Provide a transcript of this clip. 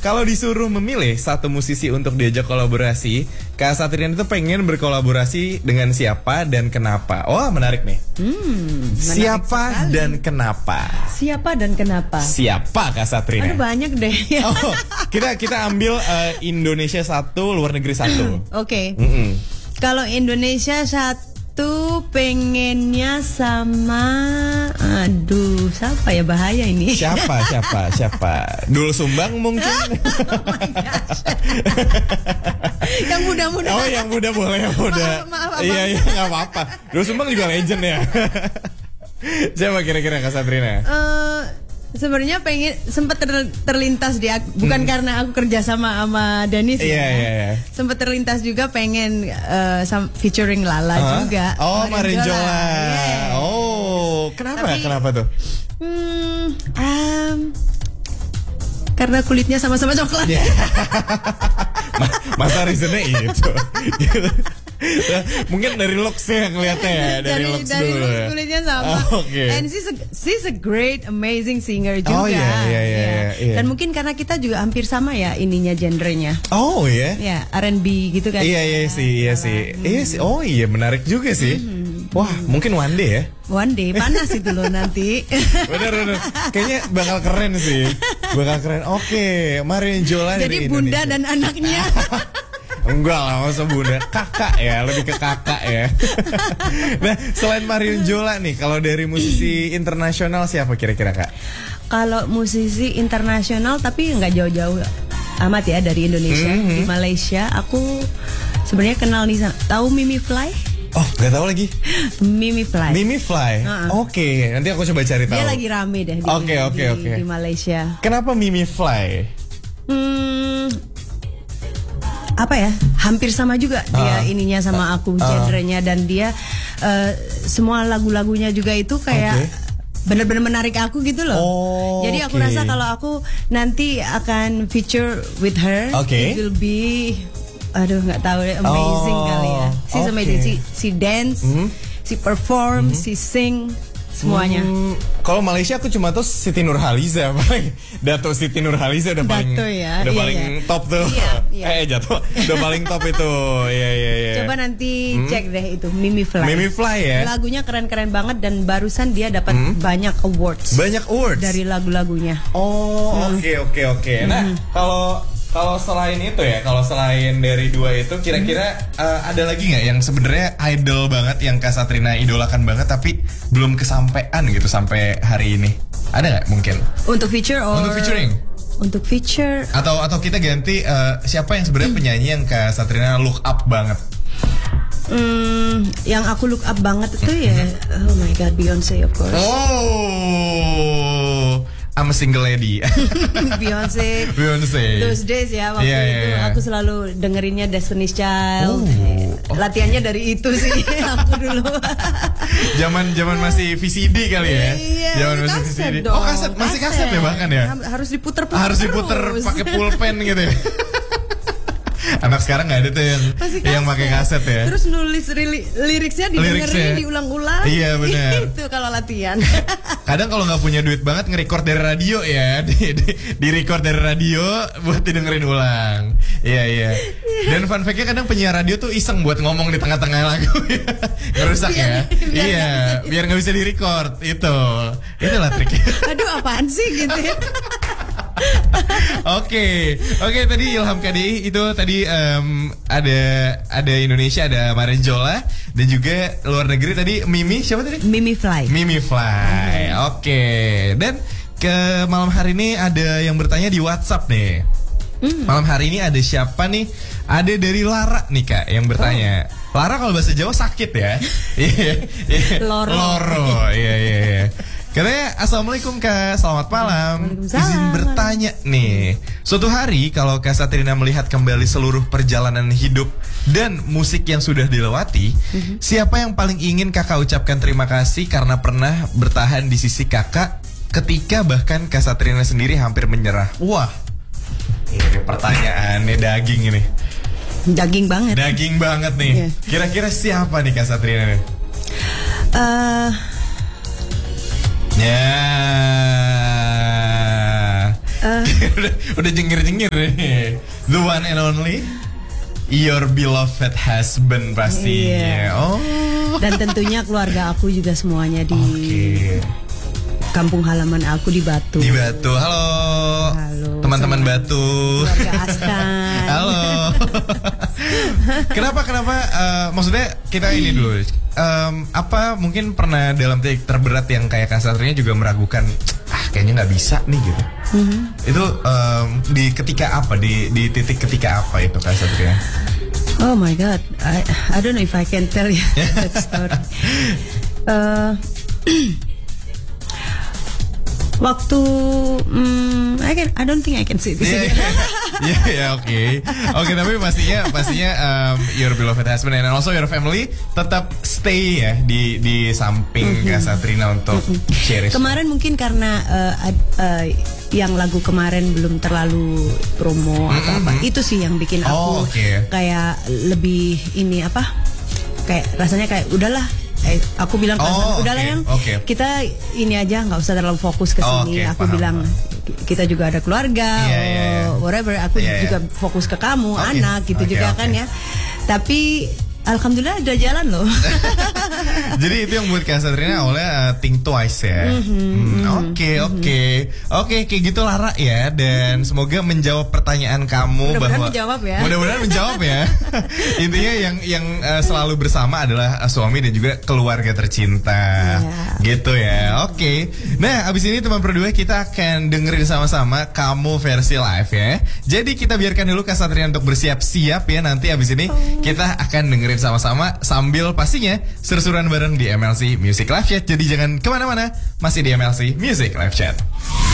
kalau disuruh memilih satu musisi untuk diajak kolaborasi, Kak Satriana itu pengen berkolaborasi dengan siapa dan kenapa? Wah, menarik nih. Siapa sekali. Dan kenapa? Siapa dan kenapa? Siapa Kak Satriana? Aduh, banyak deh. Oh, kita ambil Indonesia satu, luar negeri satu. Oke. Kalau Indonesia satu pengennya sama, aduh, siapa ya, bahaya ini. Siapa? Dul Sumbang mungkin. Oh my gosh. Yang muda-muda. Oh, yang muda boleh, yang muda. Maaf. Iya, nggak apa-apa. Dul Sumbang juga legend ya. Siapa kira-kira Kak Satriana? Sebenarnya pengen sempat terlintas di aku, bukan karena aku kerja sama Danis ya. Sempat terlintas juga pengen featuring Lala juga. Oh, Marinjola. Yeah. Oh, kenapa tuh? Karena kulitnya sama-sama coklat. Yeah. Masa reasonnya itu. Mungkin dari looks-nya ngeliatnya ya, dari looks dulu. Dari kulitnya sama. And she's a great, amazing singer juga. Oh iya. Dan mungkin karena kita juga hampir sama ya ininya genrenya. Oh iya. Ya, R&B gitu kan. Iya sih. Oh iya, menarik juga sih. Wah, mungkin one day ya. One day, panas itu loh nanti. Bener. Kayaknya bakal keren sih. Oke, Marinjola dari Indonesia. Jadi bunda dan anaknya. Enggak lah, masa bunda. Kakak ya, lebih ke kakak ya. Nah, selain Marinjola nih, kalau dari musisi internasional siapa kira-kira Kak? Kalau musisi internasional tapi nggak jauh-jauh amat ya dari Indonesia. Di Malaysia aku sebenarnya kenal nih, tahu Mimi Fly? Oh, nggak tahu lagi. Mimi Fly. Oke, nanti aku coba cari tahu. Dia lagi rame deh di Malaysia. Kenapa Mimi Fly? Apa ya, hampir sama juga dia ininya sama aku, genrenya, dan dia semua lagu-lagunya juga itu kayak benar-benar menarik aku gitu loh. Jadi aku rasa kalau aku nanti akan feature with her, it will be, aduh nggak tahu, amazing kali ya. She's amazing. She dance, she perform, she sing. Semuanya. Kalau Malaysia aku cuma tahu Siti Nurhaliza, Dato Siti Nurhaliza udah paling top tuh. Jatuh. Udah paling top itu. Iya. Coba nanti cek deh itu Mimi Fly. Mimi Fly ya. Lagunya keren-keren banget dan barusan dia dapat banyak awards. Banyak awards dari lagu-lagunya. Oh, oke. Nah, kalau selain itu ya, kalau selain dari dua itu, kira-kira ada lagi nggak yang sebenarnya idol banget, yang Kak Satriana idolakan banget tapi belum kesampean gitu sampai hari ini? Ada nggak mungkin? Untuk featuring? Untuk feature. Atau kita ganti siapa yang sebenarnya penyanyi yang Kak Satriana look up banget? Yang aku look up banget itu ya, oh my god, Beyonce of course. Oh, I'm a single lady. Beyonce. Those days ya, waktu itu aku selalu dengerinnya Destiny's Child. Latihannya dari itu sih aku dulu. Zaman masih VCD kali ya. Iya, zaman masih VCD. Dong. Oh, masih kaset ya bahkan ya. Harus diputer pakai pulpen gitu ya. Anak sekarang nggak ada tuh yang pakai kaset ya. Terus nulis liriknya didengerin, diulang-ulang. Iya benar. Itu kalau latihan. Kadang kalau nggak punya duit banget nge-record dari radio ya, di record dari radio buat didengerin ulang. Iya. Dan fun fact-nya kadang penyiar radio tuh iseng buat ngomong di tengah-tengah lagu. Ngerusak ya. Biar nggak bisa di-record. Itulah triknya. Aduh, apaan sih gitu ya. Oke, tadi Ilham KDI itu tadi ada Indonesia, ada Marinjola, dan juga luar negeri tadi Mimi, siapa tadi? Mimi Fly. Oke. Dan ke malam hari ini ada yang bertanya di WhatsApp nih. Malam hari ini ada siapa nih? Ada dari Lara nih Kak yang bertanya. Lara kalau bahasa Jawa sakit ya. Loro. Iya. Katanya, Assalamualaikum Kak, selamat malam. Izin bertanya nih, suatu hari kalau Kak Satriana melihat kembali seluruh perjalanan hidup dan musik yang sudah dilewati, siapa yang paling ingin Kakak ucapkan terima kasih karena pernah bertahan di sisi Kakak ketika bahkan Kak Satriana sendiri hampir menyerah? Wah, ini pertanyaannya daging ini. Daging banget nih. Kira-kira siapa nih Kak Satriana nih? udah jengir-jengir nih. The one and only, your beloved husband pastinya. Oh. Dan tentunya keluarga aku juga semuanya di kampung halaman aku di Batu. Di Batu. Halo. Teman-teman Batu. Keluarga Askan. Halo. Kenapa maksudnya kita ini dulu. Apa mungkin pernah dalam titik terberat yang kayak Kak Satria juga meragukan, kayaknya nggak bisa nih gitu. Itu di ketika apa, di titik ketika apa itu Kak Satria? Oh my God, I don't know if I can tell you that story. Waktu I don't think I can say this. Oke, tapi pastinya your beloved husband and also your family tetap stay ya di samping Kak Satrina untuk cherish. Kemarin mungkin karena yang lagu kemarin belum terlalu promo atau apa, itu sih yang bikin aku kayak lebih ini apa, kayak rasanya kayak udahlah. Aku bilang udahlah yang kita ini aja, nggak usah terlalu fokus ke sini. Aku bilang kita juga ada keluarga, whatever. Aku juga fokus ke kamu, anak gitu juga kan ya. Tapi alhamdulillah udah jalan loh. Jadi itu yang buat Kak Satrina awalnya think twice ya. Oke, kayak gitu Lara ya. Dan semoga menjawab pertanyaan kamu. Mudah-mudahan menjawab ya. Intinya yang selalu bersama adalah suami dan juga keluarga tercinta. Gitu ya. Oke. Nah, abis ini teman berdua kita akan dengerin sama-sama kamu versi live ya. Jadi kita biarkan dulu Kak Satrina untuk bersiap-siap ya. Nanti abis ini kita akan dengerin sama-sama sambil pastinya seru-seruan bareng di MLC Music Live Chat. Jadi jangan kemana-mana, masih di MLC Music Live Chat.